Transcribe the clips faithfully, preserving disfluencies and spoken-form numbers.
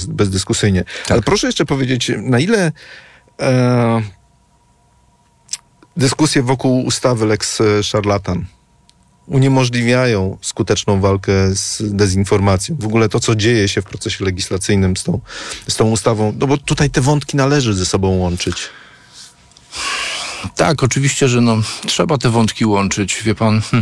bez, bezdyskusyjnie. Tak. Ale proszę jeszcze powiedzieć, na ile e, dyskusje wokół ustawy Lex Szarlatan uniemożliwiają skuteczną walkę z dezinformacją. W ogóle to, co dzieje się w procesie legislacyjnym z tą, z tą ustawą, no bo tutaj te wątki należy ze sobą łączyć. Tak, oczywiście, że no, trzeba te wątki łączyć. Wie pan, hm,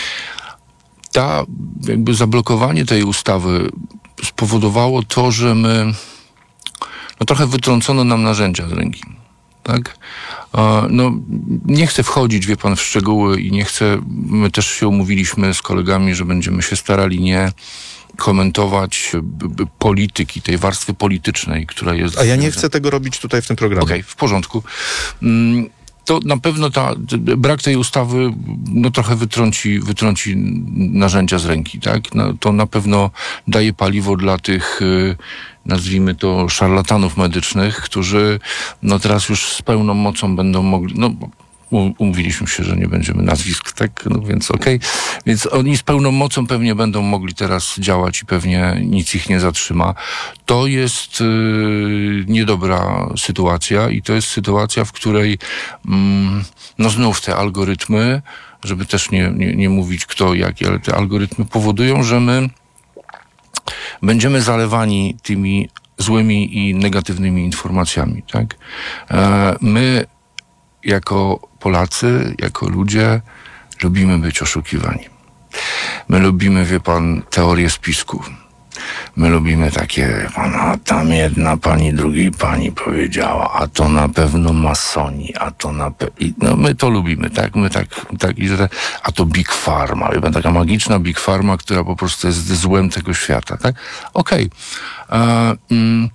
ta jakby zablokowanie tej ustawy spowodowało to, że my no, trochę wytrącono nam narzędzia z ręki. Tak? No, nie chcę wchodzić, wie pan, w szczegóły i nie chcę, my też się umówiliśmy z kolegami, że będziemy się starali nie komentować b, b, polityki, tej warstwy politycznej, która jest... A ja nie chcę tego robić tutaj w tym programie. Okej, okay, w porządku. Mm, to na pewno ta, brak tej ustawy no, trochę wytrąci, wytrąci narzędzia z ręki, tak? No, to na pewno daje paliwo dla tych, nazwijmy to, szarlatanów medycznych, którzy no, teraz już z pełną mocą będą mogli... No, umówiliśmy się, że nie będziemy nazwisk, tak? No więc okej. Okay. Więc oni z pełną mocą pewnie będą mogli teraz działać i pewnie nic ich nie zatrzyma. To jest yy, niedobra sytuacja i to jest sytuacja, w której mm, no znów te algorytmy, żeby też nie, nie, nie mówić kto jaki, ale te algorytmy powodują, że my będziemy zalewani tymi złymi i negatywnymi informacjami, tak? E, my jako Polacy, jako ludzie lubimy być oszukiwani. My lubimy, wie pan, teorię spisku. My lubimy takie, wie pan, a tam jedna pani drugiej pani powiedziała, a to na pewno masoni, a to na pewno... No my to lubimy, tak? My tak, tak i że... A to Big Pharma, wie pan, taka magiczna Big Pharma, która po prostu jest złem tego świata, tak? Okej. Okay. Mm,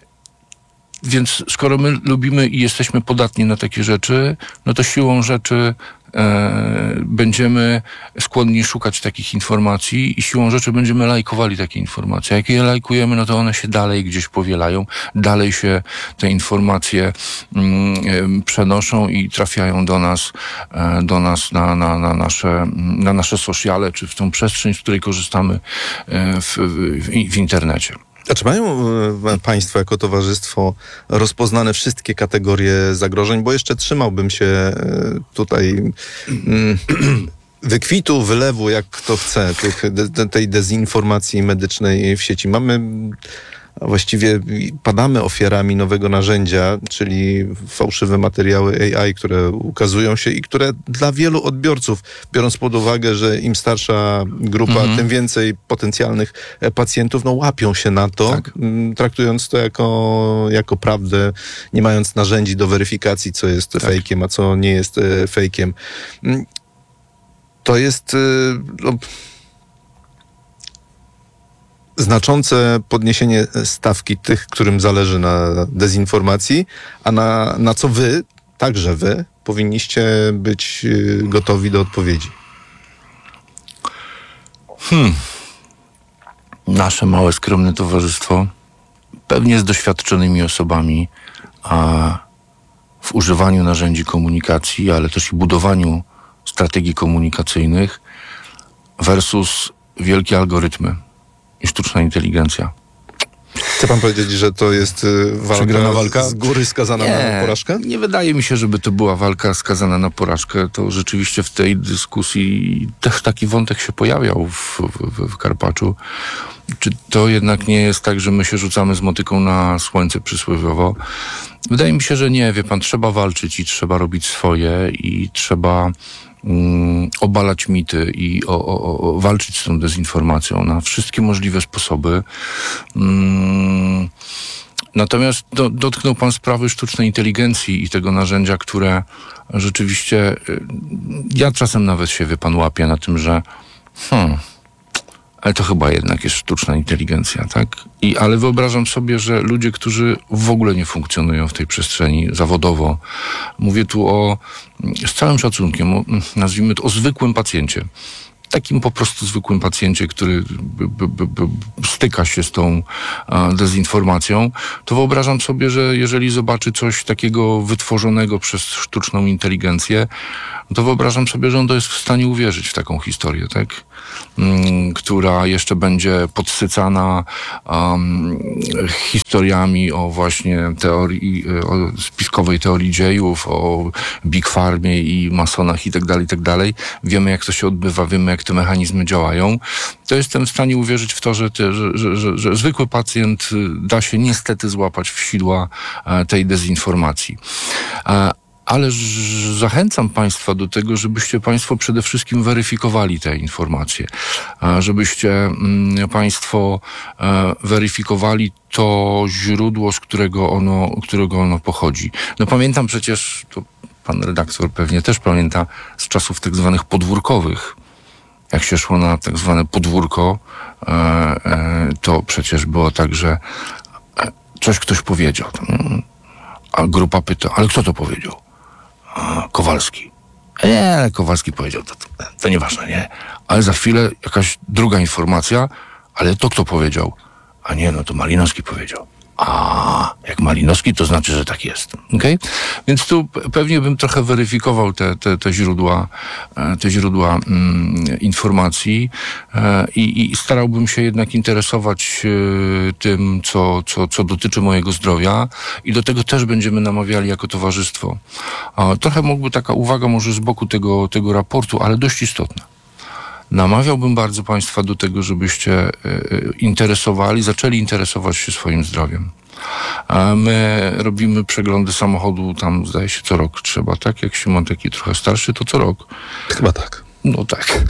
Więc skoro my lubimy i jesteśmy podatni na takie rzeczy, no to siłą rzeczy e, będziemy skłonni szukać takich informacji i siłą rzeczy będziemy lajkowali takie informacje. Jak je lajkujemy, no to one się dalej gdzieś powielają, dalej się te informacje mm, przenoszą i trafiają do nas, e, do nas na, na, na, nasze, na nasze sociale, czy w tą przestrzeń, z której korzystamy e, w, w, w internecie. A czy mają e, państwo jako towarzystwo rozpoznane wszystkie kategorie zagrożeń? Bo jeszcze trzymałbym się e, tutaj mm, wykwitu, wylewu, jak kto chce, tych, de, tej dezinformacji medycznej w sieci. Mamy... A właściwie padamy ofiarami nowego narzędzia, czyli fałszywe materiały A I, które ukazują się i które dla wielu odbiorców, biorąc pod uwagę, że im starsza grupa, mhm. tym więcej potencjalnych pacjentów, no łapią się na to, tak. traktując to jako, jako prawdę, nie mając narzędzi do weryfikacji, co jest tak. fejkiem, a co nie jest fejkiem. To jest... No, znaczące podniesienie stawki tych, którym zależy na dezinformacji, a na, na co wy, także wy, powinniście być gotowi do odpowiedzi. Hmm. Nasze małe, skromne towarzystwo, pewnie z doświadczonymi osobami, a w używaniu narzędzi komunikacji, ale też i budowaniu strategii komunikacyjnych versus wielkie algorytmy i sztuczna inteligencja. Chce pan powiedzieć, że to jest walka, walka? z góry skazana nie, na porażkę? Nie wydaje mi się, żeby to była walka skazana na porażkę. To rzeczywiście w tej dyskusji też taki wątek się pojawiał w, w, w Karpaczu. Czy to jednak nie jest tak, że my się rzucamy z motyką na słońce przysłowiowo? Wydaje mi się, że nie. Wie pan, trzeba walczyć i trzeba robić swoje i trzeba um, obalać mity i o, o, o, walczyć z tą dezinformacją na wszystkie możliwe sposoby. Um, natomiast do, dotknął pan sprawy sztucznej inteligencji i tego narzędzia, które rzeczywiście... Ja czasem nawet się, wie pan, łapię na tym, że hmm, ale to chyba jednak jest sztuczna inteligencja, tak? I, ale wyobrażam sobie, że ludzie, którzy w ogóle nie funkcjonują w tej przestrzeni zawodowo, mówię tu o, z całym szacunkiem, o, nazwijmy to, o zwykłym pacjencie, takim po prostu zwykłym pacjencie, który b, b, b, b, styka się z tą a, dezinformacją, to wyobrażam sobie, że jeżeli zobaczy coś takiego wytworzonego przez sztuczną inteligencję, to wyobrażam sobie, że on to jest w stanie uwierzyć w taką historię, tak? Mm, która jeszcze będzie podsycana um, historiami o właśnie teorii, o spiskowej teorii dziejów, o Big Farmie i masonach i tak dalej, i tak dalej. Wiemy, jak to się odbywa, wiemy, jak te mechanizmy działają. To jestem w stanie uwierzyć w to, że, te, że, że, że, że zwykły pacjent da się niestety złapać w sidła tej dezinformacji. Ale zachęcam Państwa do tego, żebyście Państwo przede wszystkim weryfikowali te informacje, żebyście Państwo weryfikowali to źródło, z którego ono, którego ono pochodzi. No pamiętam przecież, to pan redaktor pewnie też pamięta, z czasów tak zwanych podwórkowych. Jak się szło na tak zwane podwórko, to przecież było tak, że coś ktoś powiedział. A grupa pyta, ale kto to powiedział? A, Kowalski. Nie, Kowalski powiedział, to, to, to nieważne, nie? Ale za chwilę jakaś druga informacja, ale to kto powiedział? A nie, no to Malinowski powiedział. A, jak Malinowski, to znaczy, że tak jest. Okay? Więc tu pewnie bym trochę weryfikował te, te, te źródła, te źródła mm, informacji e, i, i starałbym się jednak interesować e, tym, co, co, co dotyczy mojego zdrowia i do tego też będziemy namawiali jako towarzystwo. A, trochę mógłby taka uwaga może z boku tego, tego raportu, ale dość istotna. Namawiałbym bardzo Państwa do tego, żebyście interesowali, zaczęli interesować się swoim zdrowiem. A my robimy przeglądy samochodu, tam zdaje się co rok trzeba, tak? Jak się ma taki trochę starszy, to co rok. Chyba tak. No tak.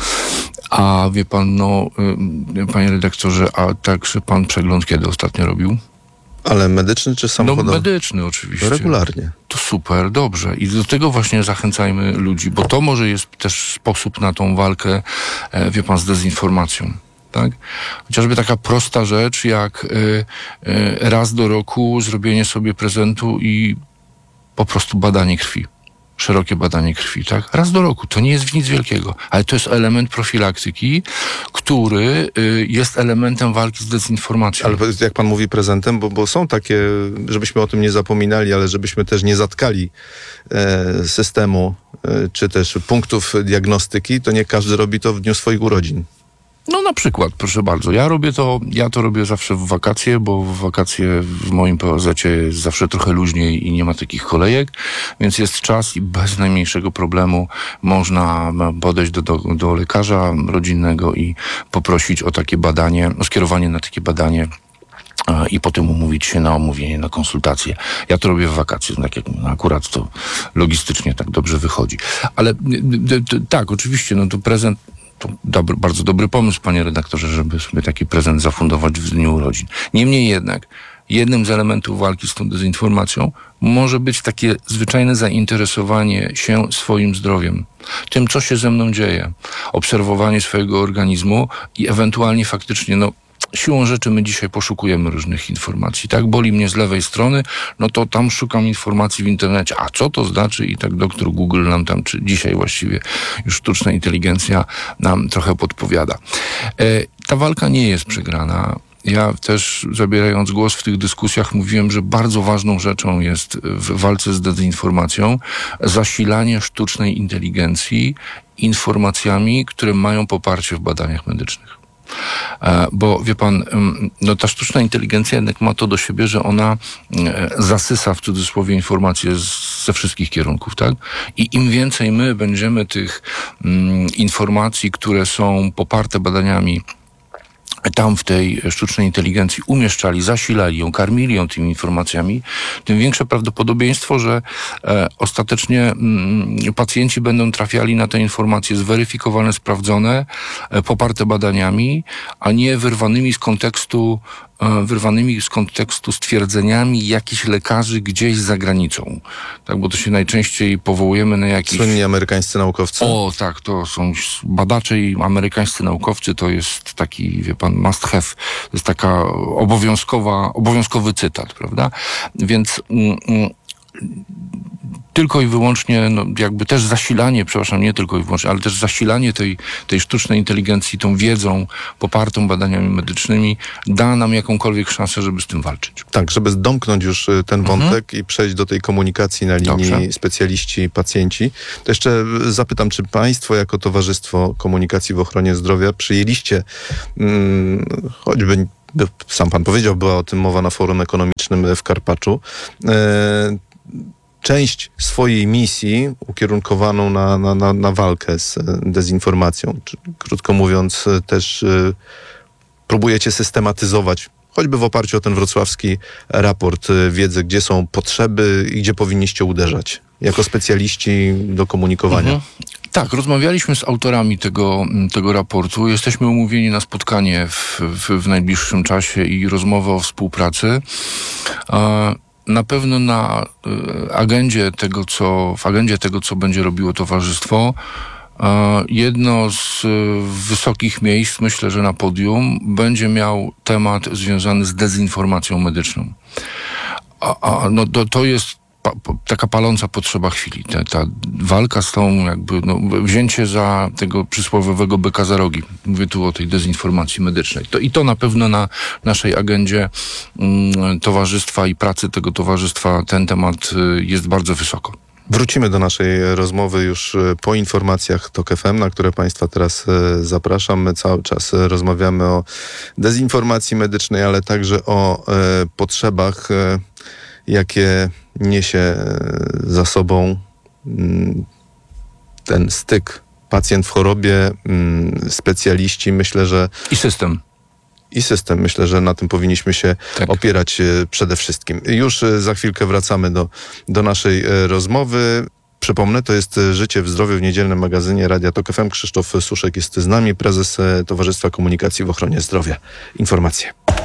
A wie pan, no, panie redaktorze, a także pan przegląd kiedy ostatnio robił? Ale medyczny czy samochodowy? No medyczny oczywiście. Regularnie. To super, dobrze. I do tego właśnie zachęcajmy ludzi, bo to może jest też sposób na tą walkę, e, wie pan, z dezinformacją. Tak? Chociażby taka prosta rzecz, jak y, y, raz do roku zrobienie sobie prezentu i po prostu badanie krwi. Szerokie badanie krwi, tak? Raz do roku. To nie jest nic wielkiego, ale to jest element profilaktyki, który y, jest elementem walki z dezinformacją. Ale jak pan mówi prezentem, bo, bo są takie, żebyśmy o tym nie zapominali, ale żebyśmy też nie zatkali e, systemu, e, czy też punktów diagnostyki, to nie każdy robi to w dniu swoich urodzin. No na przykład, proszę bardzo. Ja robię to, ja to robię zawsze w wakacje, bo w wakacje w moim P O Z-cie jest zawsze trochę luźniej i nie ma takich kolejek, więc jest czas i bez najmniejszego problemu można podejść do, do, do lekarza rodzinnego i poprosić o takie badanie, o skierowanie na takie badanie i potem umówić się na omówienie, na konsultację. Ja to robię w wakacje, tak jak akurat to logistycznie tak dobrze wychodzi. Ale tak, oczywiście, no to prezent to dobry, bardzo dobry pomysł, panie redaktorze, żeby sobie taki prezent zafundować w dniu urodzin. Niemniej jednak, jednym z elementów walki z tą dezinformacją może być takie zwyczajne zainteresowanie się swoim zdrowiem. Tym, co się ze mną dzieje. Obserwowanie swojego organizmu i ewentualnie faktycznie, no, siłą rzeczy my dzisiaj poszukujemy różnych informacji, tak? Boli mnie z lewej strony, no to tam szukam informacji w internecie. A co to znaczy? I tak doktor Google nam tam, czy dzisiaj właściwie już sztuczna inteligencja nam trochę podpowiada. E, ta walka nie jest przegrana. Ja też, zabierając głos w tych dyskusjach, mówiłem, że bardzo ważną rzeczą jest w walce z dezinformacją zasilanie sztucznej inteligencji informacjami, które mają poparcie w badaniach medycznych. Bo wie pan, no ta sztuczna inteligencja jednak ma to do siebie, że ona zasysa w cudzysłowie informacje ze wszystkich kierunków, tak? I im więcej my będziemy tych mm, informacji, które są poparte badaniami, tam w tej sztucznej inteligencji umieszczali, zasilali ją, karmili ją tymi informacjami, tym większe prawdopodobieństwo, że e, ostatecznie mm, pacjenci będą trafiali na te informacje zweryfikowane, sprawdzone, e, poparte badaniami, a nie wyrwanymi z kontekstu wyrwanymi z kontekstu stwierdzeniami jakichś lekarzy gdzieś za granicą. Tak, bo to się najczęściej powołujemy na jakieś... Słynni amerykańscy naukowcy. O, tak, to są badacze i amerykańscy naukowcy, to jest taki, wie pan, must have, to jest taka obowiązkowa, obowiązkowy cytat, prawda? Więc mm, tylko i wyłącznie, no, jakby też zasilanie, przepraszam, nie tylko i wyłącznie, ale też zasilanie tej, tej sztucznej inteligencji, tą wiedzą popartą badaniami medycznymi da nam jakąkolwiek szansę, żeby z tym walczyć. Tak, żeby domknąć już y, ten wątek mhm. i przejść do tej komunikacji na linii Dobrze. specjaliści-pacjenci, to jeszcze zapytam, czy państwo jako Towarzystwo Komunikacji w Ochronie Zdrowia przyjęliście mm, choćby, sam pan powiedział, była o tym mowa na forum ekonomicznym w Karpaczu, e, część swojej misji ukierunkowaną na, na, na, na walkę z dezinformacją. Czy, krótko mówiąc, też y, próbujecie systematyzować, choćby w oparciu o ten wrocławski raport, y, wiedzę, gdzie są potrzeby i gdzie powinniście uderzać jako specjaliści do komunikowania. Mhm. Tak, rozmawialiśmy z autorami tego, tego raportu. Jesteśmy umówieni na spotkanie w, w, w najbliższym czasie i rozmowę o współpracy. E, Na pewno na agendzie tego, co, w agendzie tego, co będzie robiło towarzystwo, jedno z wysokich miejsc, myślę, że na podium, będzie miał temat związany z dezinformacją medyczną. A, a no, to, to jest pa, pa, taka paląca potrzeba chwili. Ta, ta walka z tą, jakby, no, wzięcie za tego przysłowiowego byka za rogi. Mówię tu o tej dezinformacji medycznej. To, I to na pewno na naszej agendzie mm, towarzystwa i pracy tego towarzystwa ten temat y, jest bardzo wysoko. Wrócimy do naszej rozmowy już po informacjach TOK F M, na które państwa teraz zapraszam. My cały czas rozmawiamy o dezinformacji medycznej, ale także o e, potrzebach, e, jakie niesie za sobą m, ten styk pacjent w chorobie, m, specjaliści. Myślę, że... I system. I system. Myślę, że na tym powinniśmy się tak. opierać przede wszystkim. Już za chwilkę wracamy do, do naszej rozmowy. Przypomnę, to jest Życie w Zdrowiu w niedzielnym magazynie Radia TOK F M. Krzysztof Suszek jest z nami, prezes Towarzystwa Komunikacji w Ochronie Zdrowia. Informacje.